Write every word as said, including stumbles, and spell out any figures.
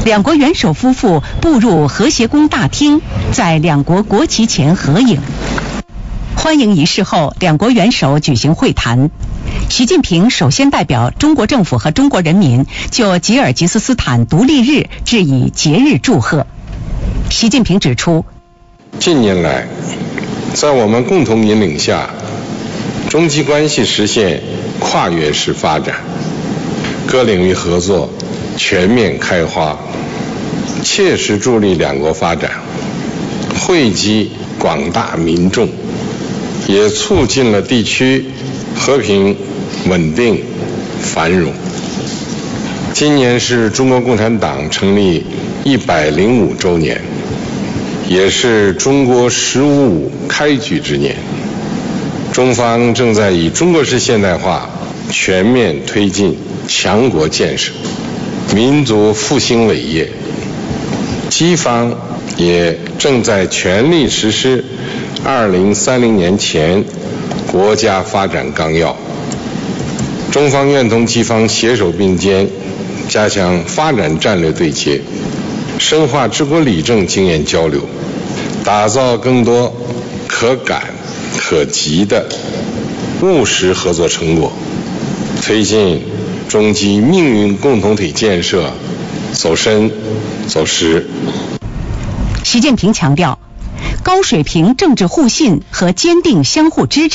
两国元首夫妇步入和谐宫大厅，在两国国旗前合影。欢迎仪式后，两国元首举行会谈。习近平首先代表中国政府和中国人民就吉尔吉斯斯坦独立日致以节日祝贺。习近平指出， 近年来，在我们共同引领下，中吉关系实现跨越式发展，各领域合作全面开花，切实助力两国发展，惠及广大民众，也促进了地区和平、稳定、繁荣。今年是中国共产党成立一百零五周年，也是中国“十五五”开局之年。中方正在以中国式现代化全面推进强国建设、民族复兴伟业。西方也正在全力实施二零三零年前国家发展纲要。中方愿同西方携手并肩，加强发展战略对接，深化治国理政经验交流，打造更多可感可及的务实合作成果，推进中吉命运共同体建设走深走实。 习近平强调，高水平政治互信和坚定相互支持